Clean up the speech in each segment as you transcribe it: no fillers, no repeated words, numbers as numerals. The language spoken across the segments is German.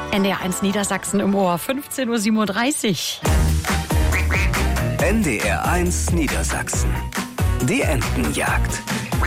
NDR1 Niedersachsen im Ohr, 15:37 Uhr. NDR1 Niedersachsen. Die Entenjagd.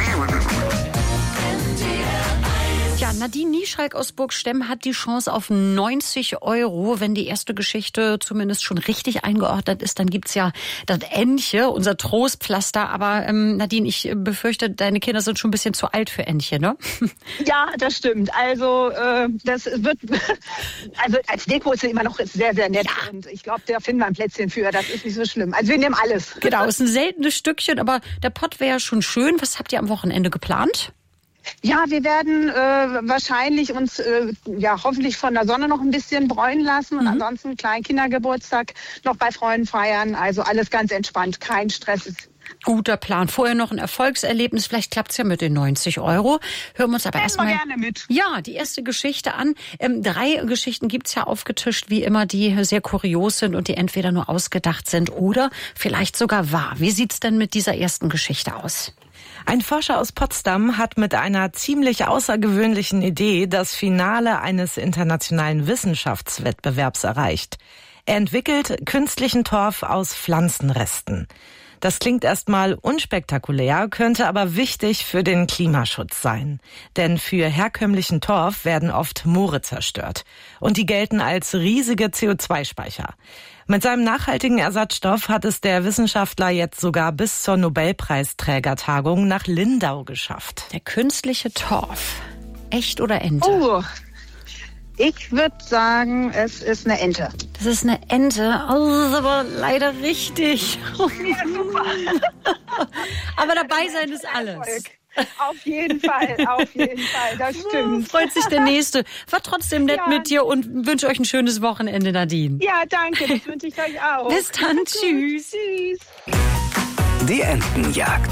Ja, Nadine Nieschalk aus Burgstemm hat die Chance auf 90 €. Wenn die erste Geschichte zumindest schon richtig eingeordnet ist, dann gibt's ja das Entche, unser Trostpflaster. Aber Nadine, ich befürchte, deine Kinder sind schon ein bisschen zu alt für Entche, ne? Ja, das stimmt. Also das wird, also als Deko ist sie immer noch sehr, sehr nett. Ja. Und ich glaube, da finden wir ein Plätzchen für. Das ist nicht so schlimm. Also wir nehmen alles. Genau, ist ein seltenes Stückchen, aber der Pott wäre ja schon schön. Was habt ihr am Wochenende geplant? Ja, wir werden wahrscheinlich uns hoffentlich von der Sonne noch ein bisschen bräunen lassen und ansonsten einen kleinen Kindergeburtstag noch bei Freunden feiern. Also alles ganz entspannt, kein Stress. Guter Plan. Vorher noch ein Erfolgserlebnis. Vielleicht klappt's ja mit den 90 €. Hören wir uns aber erstmal gerne mit. Ja, die erste Geschichte an. 3 Geschichten gibt's ja aufgetischt, wie immer, die sehr kurios sind und die entweder nur ausgedacht sind oder vielleicht sogar wahr. Wie sieht's denn mit dieser ersten Geschichte aus? Ein Forscher aus Potsdam hat mit einer ziemlich außergewöhnlichen Idee das Finale eines internationalen Wissenschaftswettbewerbs erreicht. Er entwickelt künstlichen Torf aus Pflanzenresten. Das klingt erstmal unspektakulär, könnte aber wichtig für den Klimaschutz sein. Denn für herkömmlichen Torf werden oft Moore zerstört. Und die gelten als riesige CO2-Speicher. Mit seinem nachhaltigen Ersatzstoff hat es der Wissenschaftler jetzt sogar bis zur Nobelpreisträgertagung nach Lindau geschafft. Der künstliche Torf. Echt oder Ente? Oh, ich würde sagen, es ist eine Ente. Das ist eine Ente. Oh, das ist aber leider richtig. Ja, super. Aber dabei sein ist alles. Auf jeden Fall, das stimmt. Freut sich der Nächste. War trotzdem nett mit dir und wünsche euch ein schönes Wochenende, Nadine. Ja, danke, das wünsche ich euch auch. Bis dann, tschüss. Tschüss. Die Entenjagd.